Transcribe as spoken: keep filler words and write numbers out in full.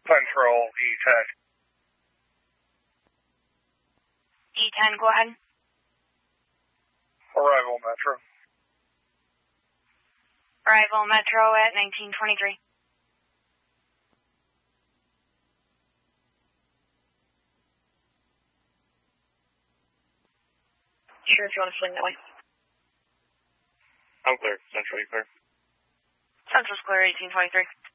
Central E ten. E ten, go ahead. Arrival Metro. Arrival Metro at nineteen twenty-three. Sure, if you want to swing that way. I'm clear. Central, you clear? Central's clear, eighteen twenty-three.